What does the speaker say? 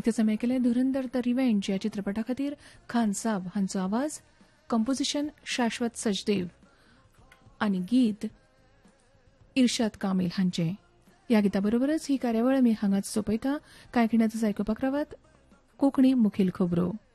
नित्य समय केले धुरंधर द रिवेंज या चित्रपटा खातीर खान साब हांचो आवाज, कंपोजिशन शाश्वत सचदेव आनी गीत इर्शाद कामील हांचे. ह्या गिता बरोबरच ही कार्यावळ आमी हांगाच सोंपयता. कांय खिणातच आयकुपाक रावात कोंकणी मुखेल खबरो.